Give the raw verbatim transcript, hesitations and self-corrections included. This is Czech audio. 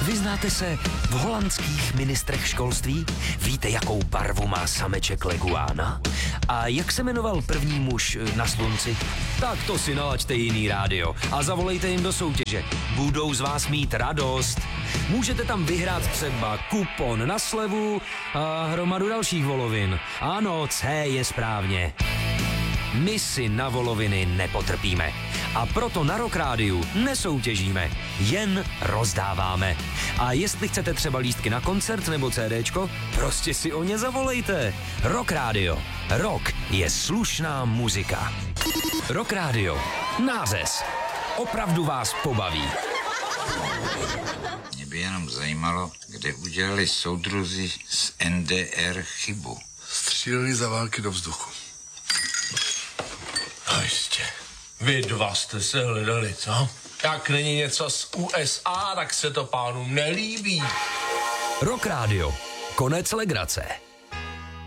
Vyznáte se v holandských ministrech školství? Víte, jakou barvu má sameček leguána? A jak se jmenoval první muž na slunci? Tak to si nalaďte jiný rádio a zavolejte jim do soutěže. Budou z vás mít radost. Můžete tam vyhrát třeba kupon na slevu a hromadu dalších volovin. Ano, C je správně. My si na voloviny nepotrpíme. A proto na Rock Rádiu nesoutěžíme, jen rozdáváme. A jestli chcete třeba lístky na koncert nebo CDčko, prostě si o ně zavolejte. Rock Rádio. Rock je slušná muzika. Rock Rádio. Nářez. Opravdu vás pobaví. Mě by jenom zajímalo, kde udělali soudruzi z N D R chybu. Stříleli za války do vzduchu. No jistě. Vy dva jste se hledali, co? Jak není něco z U S A, tak se to pánům nelíbí. Rock Rádio. Konec legrace.